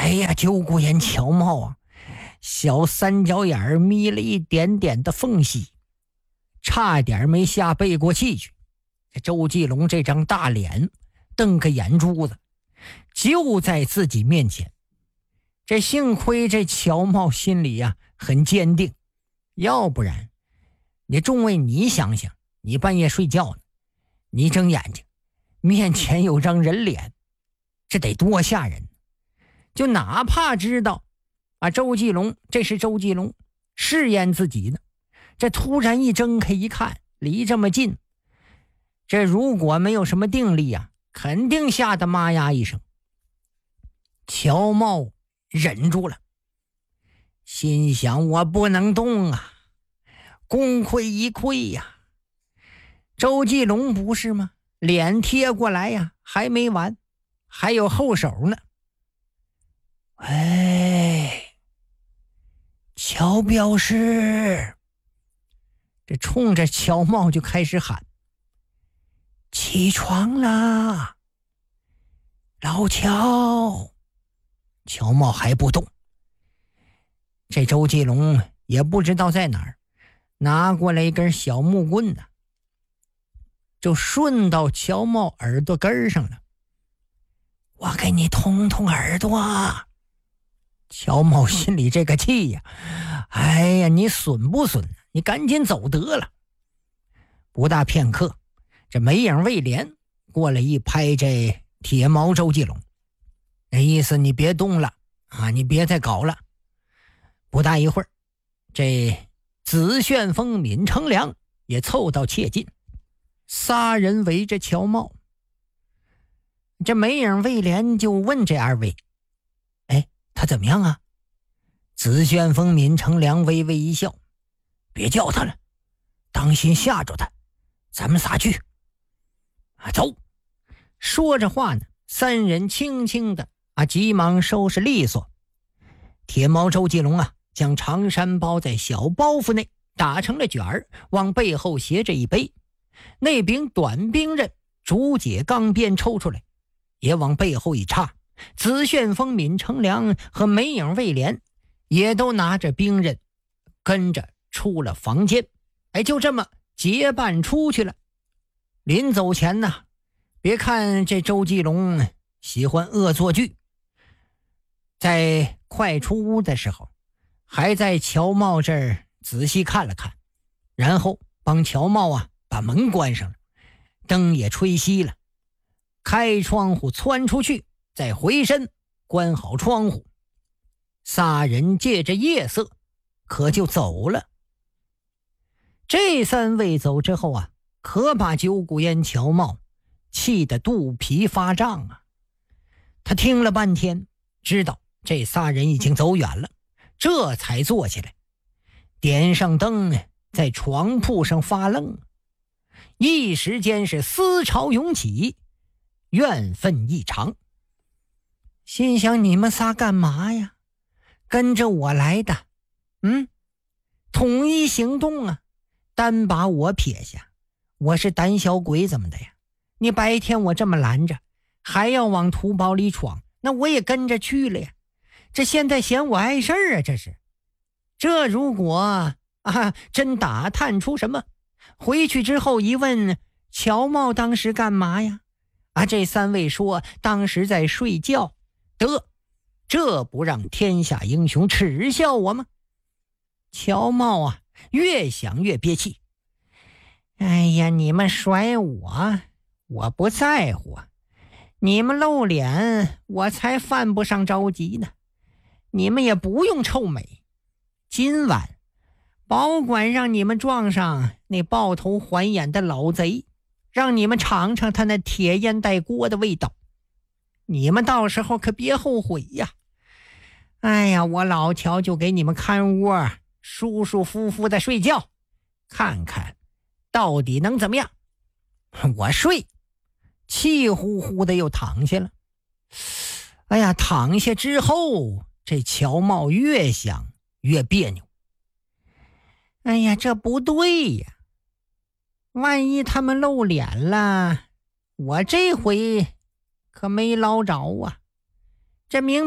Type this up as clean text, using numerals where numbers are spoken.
哎呀，九股眼乔茂啊，小三角眼儿眯了一点点的缝隙，差点没吓背过气去。周继龙这张大脸瞪个眼珠子就在自己面前，这幸亏这乔茂心里很坚定，要不然你众位你想想，你半夜睡觉呢，你睁眼睛面前有张人脸，这得多吓人。就哪怕知道周继龙这是周继龙试验自己呢，这突然一睁开一看，离这么近，这如果没有什么定力肯定吓得妈呀一声。乔茂忍住了，心想我不能动功亏一篑周继龙不是吗？脸贴过来还没完，还有后手呢。乔镖师，这冲着乔茂就开始喊，起床啦，老乔。乔茂还不动，这周继龙也不知道在哪儿拿过来一根小木棍就顺到乔茂耳朵根上了。我给你通通耳朵。乔茂心里这个气哎呀，你损不损？你赶紧走得了。不大片刻，这没影未连过来一拍这铁毛周继龙，那意思你别动了你别再搞了。不大一会儿，这紫旋风闵成良也凑到切近，仨人围着乔茂。这没影未连就问这二位，他怎么样紫旋风闵成良微微一笑，别叫他了，当心吓着他，咱们仨去走。说着话呢，三人轻轻的急忙收拾利索。铁毛周继龙将长衫包在小包袱内，打成了卷儿，往背后斜着一背。那柄短兵刃竹节钢鞭抽出来，也往背后一插。紫旋风闵成良和没影未连也都拿着兵刃跟着出了房间。就这么结伴出去了。临走前呢，别看这周继龙喜欢恶作剧，在快出屋的时候还在乔茂这儿仔细看了看，然后帮乔茂把门关上了，灯也吹熄了，开窗户窜出去，再回身关好窗户。仨人借着夜色可就走了。这三位走之后可把九股烟乔茂气得肚皮发胀他听了半天，知道这仨人已经走远了，这才坐起来，点上灯，在床铺上发愣。一时间是思潮涌起，怨愤异常。心想你们仨干嘛呀？跟着我来的统一行动单把我撇下，我是胆小鬼怎么的呀？你白天我这么拦着，还要往土堡里闯，那我也跟着去了呀。这现在嫌我碍事儿这如果真打探出什么，回去之后一问，乔茂当时干嘛呀？这三位说当时在睡觉，这不让天下英雄耻笑我吗？乔茂越想越憋气。哎呀，你们甩我不在乎你们露脸我才犯不上着急呢。你们也不用臭美，今晚保管让你们撞上那抱头环眼的老贼，让你们尝尝他那铁烟带锅的味道，你们到时候可别后悔呀。哎呀，我老乔就给你们看窝，舒舒服服的睡觉，看看到底能怎么样。我睡，气呼呼的又躺下了。哎呀，躺下之后，这乔茂越想越别扭。哎呀，这不对呀，万一他们露脸了，我这回可没捞着这明